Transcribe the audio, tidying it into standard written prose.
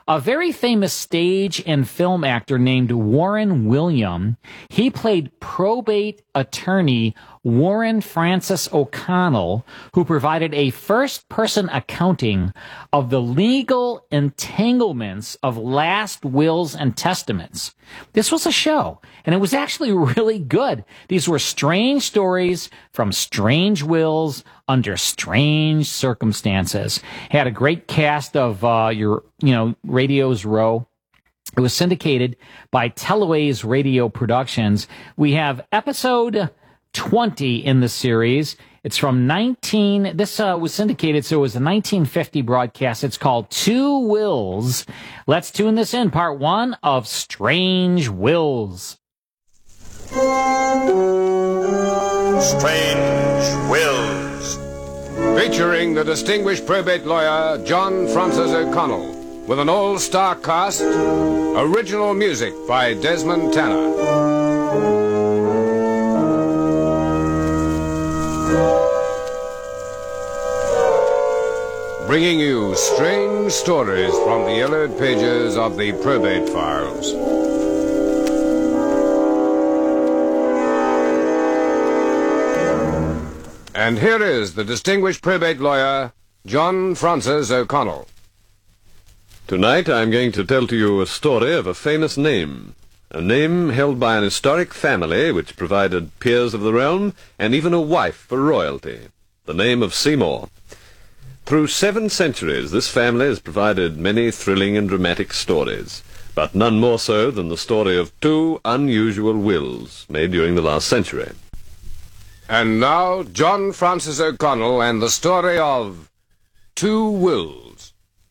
A very famous stage and film actor named Warren William. He played probate attorney Warren Francis O'Connell, who provided a first-person accounting of the legal entanglements of last wills and testaments. This was a show, and it was actually really good. These were strange stories from strange wills under strange circumstances. Had a great cast of Radio's Row. It was syndicated by Teleways Radio Productions. We have episode 20 in the series. It's from this was syndicated, so it was a 1950 broadcast. It's called Two Wills. Let's tune this in, part 1 of Strange Wills. Strange Wills. Featuring the distinguished probate lawyer John Francis O'Connell, with an all-star cast, original music by Desmond Tanner. Bringing you strange stories from the yellowed pages of the probate files. And here is the distinguished probate lawyer, John Francis O'Connell. Tonight I'm going to tell to you a story of a famous name. A name held by an historic family which provided peers of the realm and even a wife for royalty. The name of Seymour. Through 7 centuries, this family has provided many thrilling and dramatic stories, but none more so than the story of 2 unusual wills made during the last century. And now, John Francis O'Connell and the story of 2 Wills.